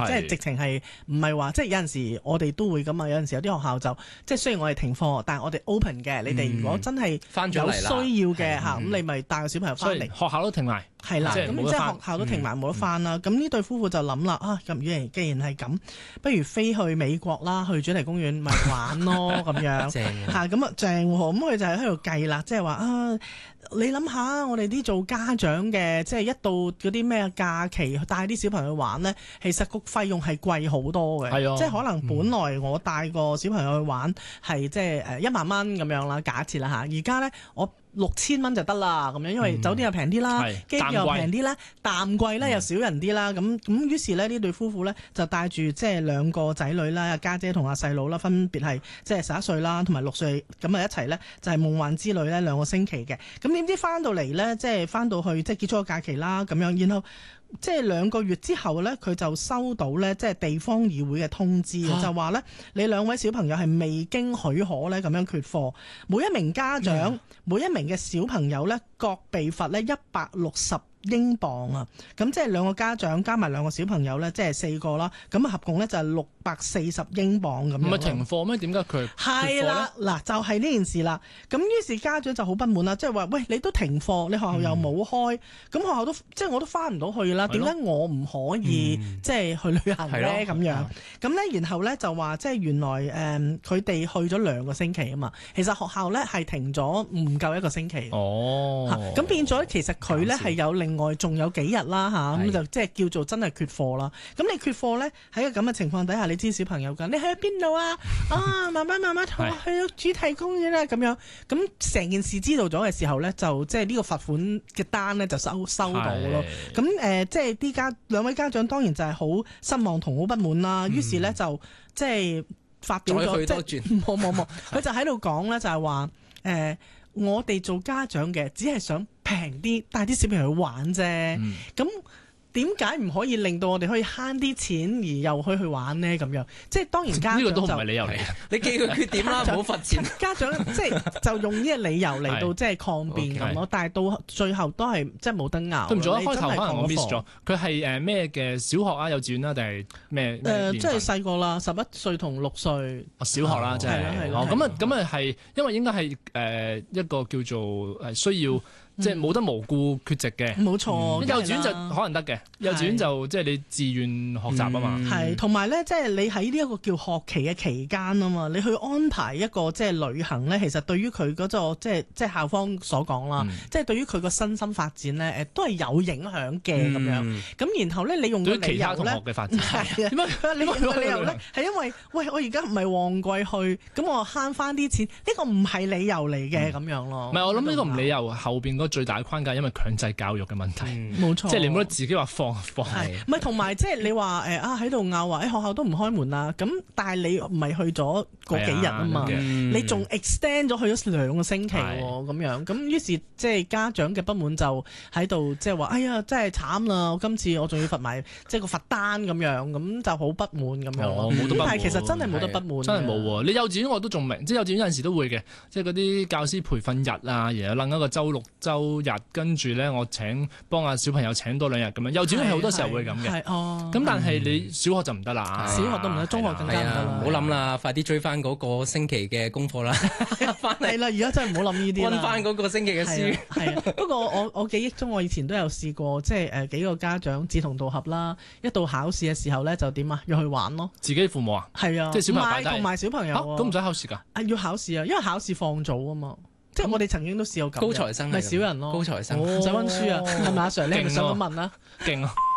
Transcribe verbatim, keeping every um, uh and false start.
即係直情係唔係話即係有陣時我哋都會咁啊，有陣時有啲學校就即係雖然我哋停課，但係我哋 open 嘅，你哋如果真係有需要嘅嚇，咁你咪帶個小朋友翻嚟， 學校都停埋。 係啦，咁即係學校都停埋冇得翻啦。咁呢對夫婦就諗啦，啊咁既然既然係咁，不如飛去美國啦，去主題公園咪玩咯咁樣。 正嚇咁啊正喎，咁佢就喺度計啦，即係話啊，你諗下我哋啲做家長嘅，即係一到嗰啲咩假期帶啲小朋友去玩咧，其實個費用係貴好多嘅。 係啊， 即係可能本來我帶個小朋友去玩係即係誒一萬蚊咁樣啦，假設啦嚇，而家咧我六千蚊就得啦，咁樣，因為酒店又平啲啦，機票又平啲啦，淡季咧又少人啲啦，咁咁於是咧呢對夫婦咧就帶住即係兩個仔女啦，阿家姐同阿細佬啦，分別係即係十一歲啦，同埋六歲，咁啊一齊咧就係夢幻之旅咧兩個星期嘅，咁點知翻到嚟咧即係翻到去即係結束個假期啦，咁樣，然後即係兩個月之後咧，佢就收到咧即係地方議會嘅通知，啊、就話咧你兩位小朋友係未經許可咧咁樣缺課，每一名家長、嗯、每一名嘅小朋友咧各被罰咧一百六十英鎊啊！咁即係兩個家長加埋兩個小朋友咧，即係四個啦。咁合共咧就係六百四十英鎊咁樣。唔係停課咩？點解佢係啦？嗱，就係、是、呢件事啦。咁於是家長就好不滿啦，即係話：喂，你都停課，你學校又冇開，咁、嗯、學校都即係我都翻唔到去啦。點解我唔可以、嗯、即係去旅行咧？咁樣咁咧，然後咧就話即係原來誒佢哋去咗兩個星期啊嘛。其實學校咧係停咗唔夠一個星期。 哦， 咁變咗其實佢咧係有另外仲有幾日啦嚇，咁就即係叫做真係缺課啦。咁你缺課咧喺個咁嘅情況底下，你知小朋友㗎，你去邊度啊？啊，媽媽媽媽同我去到主題公園啦咁樣。咁成件事知道咗嘅時候咧，就即係呢個罰款嘅單咧就收收到咯。咁誒、呃，即係啲家兩位家長當然就係好失望同好不滿啦。於是咧就即係發表咗即係冇冇冇，佢就喺度講咧就係話誒，我哋做家長嘅只係想平啲，帶啲小朋友去玩啫。咁點解唔可以令到我哋可以慳啲錢，而又可以去玩呢？咁樣即係當然家長就呢個都唔係理由嚟，你記佢缺點啦，唔好罰錢。家長即係就用呢個理由嚟到即係抗辯咁咯。但係到最後都係即係冇得拗。對唔住，一開頭可能我 miss 咗。佢係誒咩嘅小學啊、幼稚園啊，定係咩？誒，即係細個啦，十一歲同六歲。小學啦，即係。係啦係啦。咁啊咁啊係，因為應該係誒一個叫做誒需要。即係冇得無故缺席嘅，冇錯。幼稚園就可能得嘅，幼稚園就即係你自願學習啊嘛。係，同埋咧，即係你喺呢一個叫學期嘅期間啊嘛，你去安排一個即係旅行咧，其實對於佢嗰個即係即係校方所講啦，即係對於佢個身心發展咧，誒都係有影響嘅咁樣。咁然後咧，你用個理由咧，對其他同學嘅發展係啊？點解你用個理由咧？係因為喂，我而家唔係旺季去，咁我慳翻啲錢，呢個唔係理由嚟嘅咁樣咯。唔係，我諗呢個唔理由後邊最大框架，因為強制教育嘅問題，冇、嗯、錯，即係你唔好自己話放放，係唔係？同埋即係你話誒啊喺度拗話，誒、欸、學校都唔開門啦，咁但係你唔係去咗嗰幾日啊嘛，嗯、你仲 extend 咗去咗兩個星期喎，咁樣咁於是即係家長嘅不滿就喺度即係話，哎呀真係慘啦！我今次我仲要罰埋即係個罰單咁樣，咁就好不滿咁樣。哦，冇得不滿，但係其實真係冇得不滿，真係冇喎。你幼稚園我都仲明，即係幼稚園有陣時都會嘅，即係嗰啲教師培訓日啊，然後擸一個週六週日。跟住咧，我請幫阿小朋友請多兩日咁樣。幼稚園係好多時候會咁嘅。哦。咁但係你小學就唔得啦，小學都唔得，中學更加唔得啦。唔好諗啦，快啲追翻嗰個星期嘅功課啦。翻嚟啦！而家真係唔好諗呢啲啦。溫翻嗰個星期嘅書。係啊。不過我我記憶中，我以前都有試過，即係誒幾個家長志同道合啦。一到考試嘅時候咧，就點啊？要去玩咯。自己父母啊？係啊。即係小朋友擺低。同埋小朋友。咁唔使考試㗎？啊，要考試啊，因為考試放早啊嘛。即係我哋曾經都試過咁，高材生咪少人咯，高材生唔使溫書啊，係咪阿 Sir？你係咪想咁問啊？勁啊！